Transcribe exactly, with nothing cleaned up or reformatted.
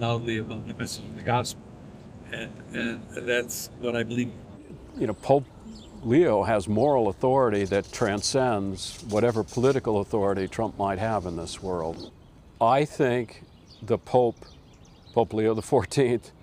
loudly about the message of the gospel. And, and that's what I believe. You know, Pope Leo has moral authority that transcends whatever political authority Trump might have in this world. I think the Pope, Pope Leo the fourteenth,